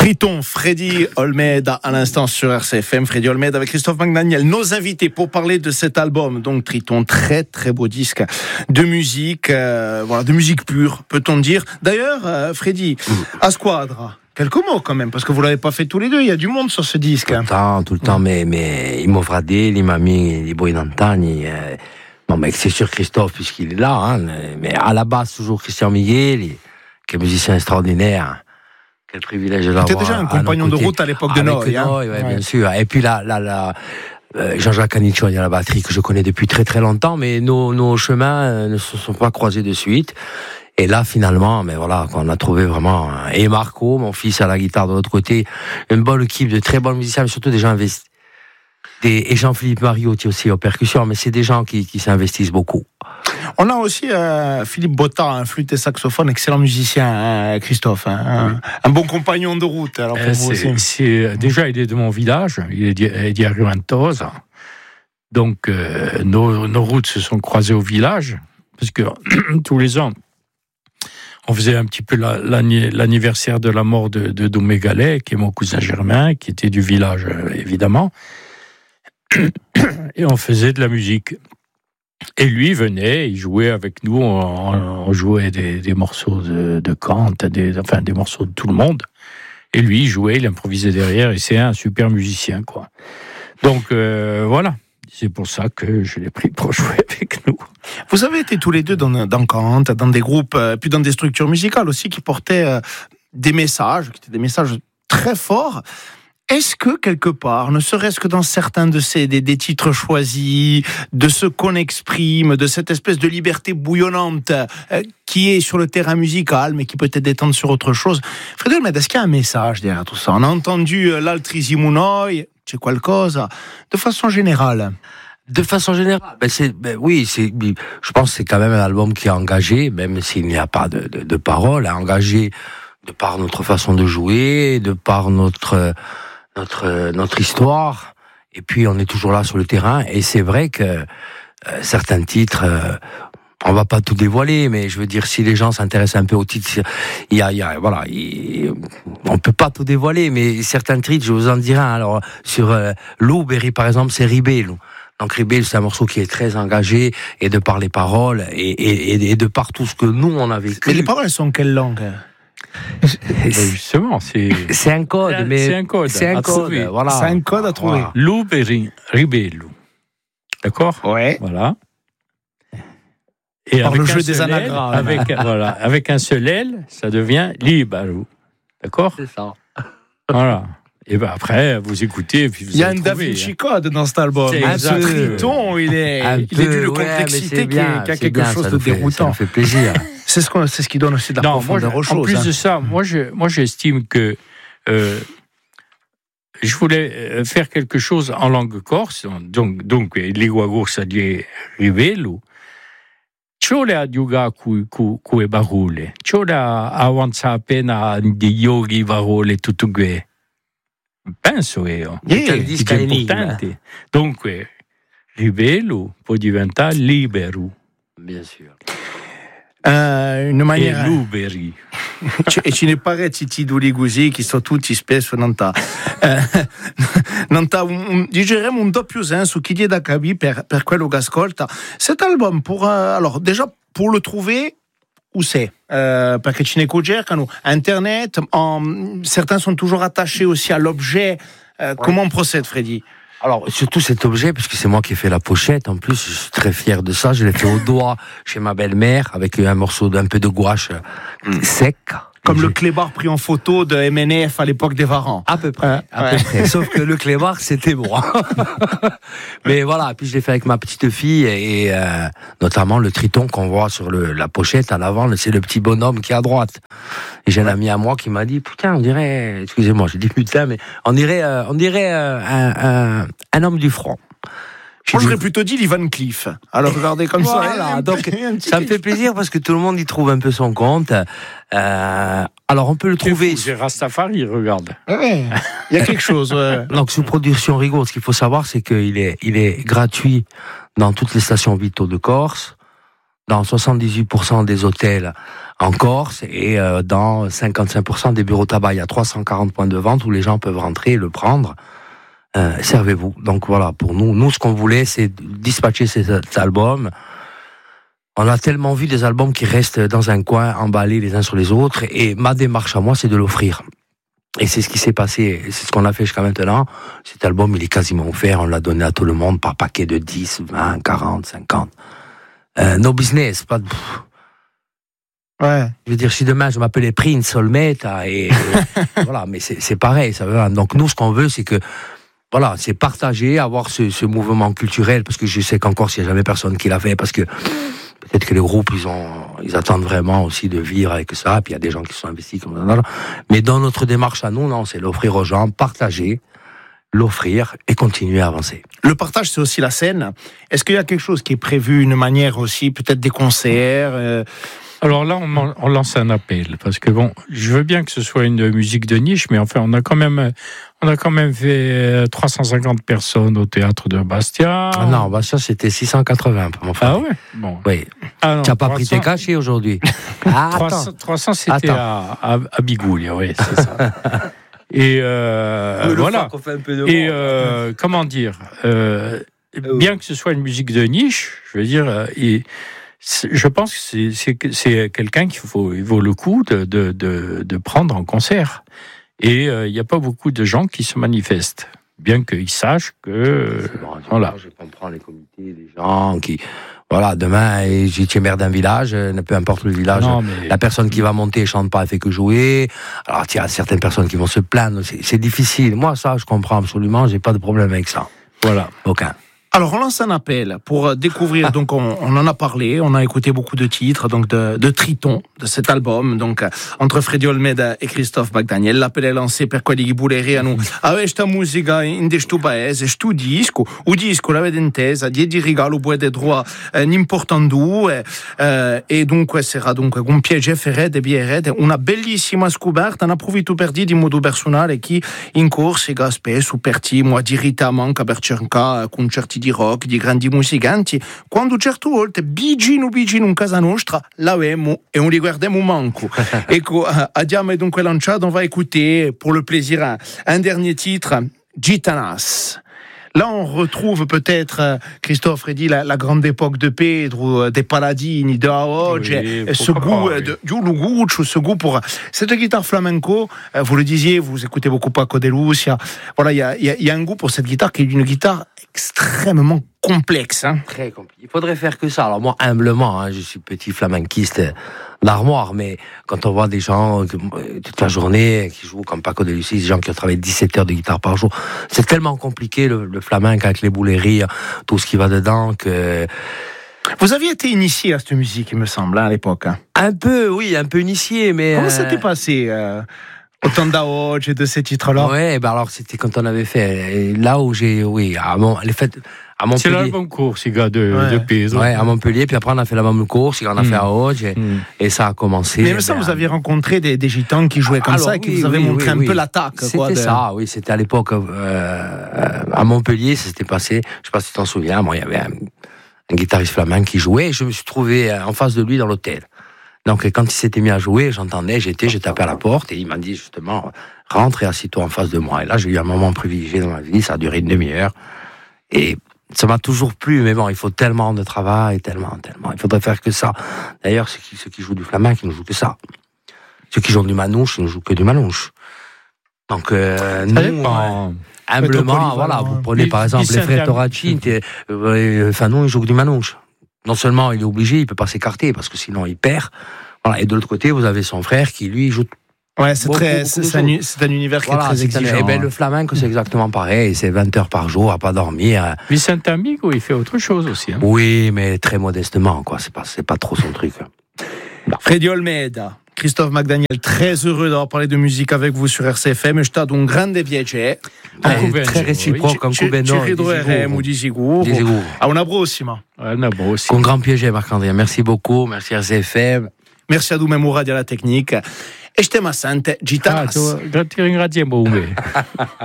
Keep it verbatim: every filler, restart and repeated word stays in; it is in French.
Triton, Freddy Olmeda à l'instant sur R C F M. Freddy Olmeda avec Christophe McDaniel, nos invités pour parler de cet album. Donc Triton, très très beau disque de musique, euh, voilà, de musique pure, peut-on dire. D'ailleurs, euh, Freddy, à Squadra, quelques mots quand même, parce que vous l'avez pas fait tous les deux. Il y a du monde sur ce disque. Tout le temps, tout le temps, mais mais il m'a gradé, il m'a mis les boys d'Antani. Euh, bon, mais c'est sûr Christophe puisqu'il est là, hein, mais à la base toujours Christian Miguel, qui est musicien extraordinaire. Quel privilège de l'avoir. C'était déjà un compagnon de route à l'époque de Noé. Hein. Ouais, ouais, bien sûr. Et puis là, là, là, euh, Jean-Jacques Aniccioni à la batterie que je connais depuis très très longtemps, mais nos nos chemins euh, ne se sont pas croisés de suite. Et là, finalement, mais voilà, on a trouvé vraiment. Et Marco, mon fils, à la guitare de l'autre côté, une bonne équipe de très bons musiciens, mais surtout des gens investis. Des, et Jean-Philippe Mariotti aussi aux percussions, mais c'est des gens qui, qui s'investissent beaucoup. On a aussi euh, Philippe Botta, un flûte et saxophone, excellent musicien, hein, Christophe, hein, oui. un, un bon compagnon de route. Alors pour euh, vous c'est, aussi. C'est, déjà, il est de mon village, il est di Agriventosa. Donc, euh, nos, nos routes se sont croisées au village, parce que tous les ans, on faisait un petit peu la, l'anniversaire de la mort de, de Domégalet, qui est mon cousin germain, qui était du village, évidemment. Et on faisait de la musique. Et lui venait, il jouait avec nous, on, on jouait des, des morceaux de, de Kant, des, enfin des morceaux de tout le monde. Et lui, il jouait, il improvisait derrière, et c'est un super musicien, quoi. Donc euh, voilà, c'est pour ça que je l'ai pris pour jouer avec nous. Vous avez été tous les deux dans, dans Kant, dans des groupes, euh, puis dans des structures musicales aussi qui portaient euh, des messages, qui étaient des messages très forts. Est-ce que, quelque part, ne serait-ce que dans certains de ces des, des titres choisis, de ce qu'on exprime, de cette espèce de liberté bouillonnante euh, qui est sur le terrain musical, mais qui peut être détente sur autre chose, Frédéric, est-ce qu'il y a un message derrière tout ça? On a entendu euh, l'Altrissimo Noi, c'è qualcosa, de façon générale. De façon générale, ben c'est, ben oui, c'est, je pense que c'est quand même un album qui est engagé, même s'il n'y a pas de, de, de paroles, engagé de par notre façon de jouer, de par notre... notre notre histoire, et puis on est toujours là sur le terrain, et c'est vrai que euh, certains titres, euh, on va pas tout dévoiler, mais je veux dire, si les gens s'intéressent un peu aux titres, il y a, il y a voilà, il, on peut pas tout dévoiler, mais certains titres, je vous en dirai un. Alors sur euh, Louberi par exemple, c'est Ribello. Donc Ribello, c'est un morceau qui est très engagé, et de par les paroles, et, et, et de par tout ce que nous on a vécu. Mais les paroles, elles sont en quelle langue? Justement, c'est c'est un code, c'est, mais c'est un code, c'est un à code, trouver. voilà. C'est un code à trouver. Voilà. Louberi, Ribello, d'accord? Ouais. Voilà. Et par avec le jeu un des seul anagrammes. L, avec voilà, avec un seul L, ça devient Libero, d'accord? C'est ça. Voilà. Et ben après, vous écoutez, et puis vous il y a un trouver, Da Vinci Code dans cet album. C'est Un exact. Triton, il est, il peu, est d'une ouais, complexité bien, qui, est, qui a quelque bien, chose ça de fait, déroutant. Ça me fait plaisir. C'est ce, qu'on, c'est ce qui donne aussi de la non, profondeur moi, aux choses. En plus hein. de ça, moi, je, moi j'estime que euh, je voulais faire quelque chose en langue corse, donc, donc lingua corsa di Ribello. Ciò le adiuga cu cu barule, ciò la avanza appena di yogi varole tutto gue. Penso io. Yeah, è importante. Dunque, Ribello può diventare libero. Bien sûr. Euh, une maniera. E Louberi. E ce ne pare titoli così che sono tutti spesso non ta eh, non ta un, diremo un doppio senso chi gli da capire per, per quello che ascolta cet album pour euh, alors déjà pour le trouver où c'est euh, perché ce ne cercano internet en, certains sont toujours attachés aussi à l'objet euh, ouais. Comment on procède, Freddy? Alors, surtout cet objet, parce que c'est moi qui ai fait la pochette, en plus, je suis très fier de ça, je l'ai fait au doigt chez ma belle-mère, avec un morceau d'un peu de gouache mm. sec. Comme le clébard pris en photo de M N F à l'époque des Varans. À peu près, euh, à ouais. peu près. Sauf que le clébard, c'était moi. Mais voilà, puis je l'ai fait avec ma petite fille, et euh, notamment le Triton qu'on voit sur le, la pochette à l'avant, c'est le petit bonhomme qui est à droite. Et j'ai un ami à moi qui m'a dit, putain, on dirait, excusez-moi, j'ai dit putain, mais on dirait, euh, on dirait euh, un, un, un homme du front. Moi, j'aurais plutôt dit l'Ivan Cliff. Alors, regardez comme voilà, ça. Hein, donc, ça me fait plaisir parce que tout le monde y trouve un peu son compte. Euh, alors, on peut le trouver. C'est Rastafari, regarde. Ouais, il y a quelque chose. Ouais. Donc, sous production Rigaud, ce qu'il faut savoir, c'est qu'il est, il est gratuit dans toutes les stations Vito de Corse, dans soixante-dix-huit pour cent des hôtels en Corse et euh, dans cinquante-cinq pour cent des bureaux tabac. Il y a trois cent quarante points de vente où les gens peuvent rentrer et le prendre. Euh, servez-vous. Donc voilà, pour nous, nous ce qu'on voulait, c'est dispatcher ces, ces albums. On a tellement vu des albums qui restent dans un coin, emballés les uns sur les autres, et ma démarche à moi, c'est de l'offrir. Et c'est ce qui s'est passé, c'est ce qu'on a fait jusqu'à maintenant. Cet album, il est quasiment offert, on l'a donné à tout le monde par paquet de dix, vingt, quarante, cinquante. Euh, no business, pas de... Ouais. Je veux dire, si demain je m'appelais Prince Solmeta, et, et voilà, mais c'est, c'est pareil, ça veut. Donc nous, ce qu'on veut, c'est que, voilà, c'est partager, avoir ce, ce mouvement culturel, parce que je sais qu'encore, s'il n'y a jamais personne qui l'a fait, parce que peut-être que les groupes, ils ont, ils attendent vraiment aussi de vivre avec ça, puis il y a des gens qui sont investis comme ça. Mais dans notre démarche à nous, non, c'est l'offrir aux gens, partager, l'offrir et continuer à avancer. Le partage, c'est aussi la scène. Est-ce qu'il y a quelque chose qui est prévu, une manière aussi, peut-être des concerts euh... Alors là, on, on lance un appel, parce que bon, je veux bien que ce soit une musique de niche, mais enfin, on a quand même, on a quand même fait trois cent cinquante personnes au théâtre de Bastia. Ah non, Bastia, c'était six cent quatre-vingts, mon frère. Ah ouais? Bon. Oui. Ah non, tu n'as pas trois cents... pris tes cachets aujourd'hui. Ah, trois cents, trois cents, c'était à, à, à Bigouille, oui, c'est ça. Et euh, voilà. Et euh, comment dire, euh, bien que ce soit une musique de niche, je veux dire, euh, et, je pense que c'est, c'est, c'est quelqu'un qu'il faut, il vaut le coup de, de, de, de prendre en concert. Et il euh, n'y a pas beaucoup de gens qui se manifestent, bien qu'ils sachent que... Euh, voilà. Je comprends les comités, les gens qui... Voilà, demain, j'étais maire d'un village, peu importe le village, non, mais... la personne qui va monter ne chante pas, elle fait que jouer. Alors, il y a certaines personnes qui vont se plaindre, c'est, c'est difficile. Moi, ça, je comprends absolument, j'ai pas de problème avec ça. Voilà, aucun. Alors, on lance un appel pour découvrir, donc on, on en a parlé, on a écouté beaucoup de titres, donc de, de Triton, de cet album, donc entre Freddy Olmeda et Christophe McDaniel. L'appel è lancé per quelli che voleranno avere sta musica in questo paese, sto disco, o disco l'avete intesa, di regalo puede droit eh, n'importando eh, eh, e dunque sarà dunque con piacere farete, bierete, una bellissima scoperta, ne approfitto per dire in modo personale chi in corsica spesso per ti, mo direttamente per cercare concerti di rock, di grandi musicanti, quando certe volte vicino vicino in casa nostra l'avemo e non li guardiamo manco. Ecco, abbiamo dunque lanciato, on va écouter pour le plaisir un, un dernier titre, Gitanas. Là, on retrouve peut-être, Christophe Freddy, la, la grande époque de Pedro, des Paladini, de Aoge, oui, ce goût pas, oui. de Giuluguccio, ce goût pour cette guitare flamenco. Vous le disiez, vous écoutez beaucoup Paco de Lucia. Voilà, il y a, y, a, y a un goût pour cette guitare qui est une guitare extrêmement complexe. Hein. Très compliqué. Il faudrait faire que ça. Alors moi, humblement, hein, je suis petit flamenquiste d'armoire, mais quand on voit des gens toute la journée qui jouent comme Paco de Lucia, des gens qui ont travaillé dix-sept heures de guitare par jour, c'est tellement compliqué le, le flamenco avec les bouleries, tout ce qui va dedans que... Vous aviez été initié à cette musique, il me semble, hein, à l'époque. Hein. Un peu, oui, un peu initié, mais... Comment euh... ça t'est passé euh... Autant d'Aoge et de ces titres-là. Ouais, bah alors c'était quand on avait fait. Et là où j'ai, oui, à mon, les fêtes, à Montpellier. C'est l'album court, ces gars de, ouais. de Pézo. Ouais, à Montpellier, puis après on a fait l'album court, on a mm. fait à Aoge, et, mm. et ça a commencé. Mais ça, ben, vous aviez rencontré des, des gitans qui jouaient comme alors, ça et qui oui, vous avaient oui, montré oui, un oui. peu l'attaque. C'était quoi, de... ça, oui, c'était à l'époque, euh, à Montpellier, ça s'était passé, je sais pas si tu t'en souviens, moi, il y avait un, un guitariste flamand qui jouait, et je me suis trouvé en face de lui dans l'hôtel. Donc, quand il s'était mis à jouer, j'entendais, j'étais, j'ai tapé à la porte, et il m'a dit justement, rentre et assis-toi en face de moi. Et là, j'ai eu un moment privilégié dans ma vie, ça a duré une demi-heure. Et ça m'a toujours plu, mais bon, il faut tellement de travail, tellement, tellement. Il faudrait faire que ça. D'ailleurs, ceux qui, ceux qui jouent du flamenco, ils ne jouent que ça. Ceux qui jouent du manouche, ils ne jouent que du manouche. Donc, euh, nous, euh, humblement, voilà, vous prenez par exemple les frères Toracci, enfin, nous, ils jouent que du manouche. Non seulement il est obligé, il peut pas s'écarter parce que sinon il perd. Voilà. Et de l'autre côté, vous avez son frère qui lui joue. Ouais, c'est beaucoup, très, beaucoup c'est, un, c'est un univers qui voilà, est très exigeant. Et ben le flamenco, c'est exactement pareil. C'est vingt heures par jour à pas dormir. Vicent Amigo, il fait autre chose aussi. Hein. Oui, mais très modestement, quoi. C'est pas, c'est pas trop son truc. Freddy Olmeda. Christophe McDaniel, très heureux d'avoir parlé de musique avec vous sur R C F M. È stato un grande piacere. Très réciproque, un cubeno. Ci ritroveremo di sicuro. A una prossima. Una prossima. Con grand piacere, Marc-André. Merci beaucoup. Merci R C F M. Merci a Dume Mourad alla tecnica. E stiamo a sente Gitanas. Ah, ti ringraziamo.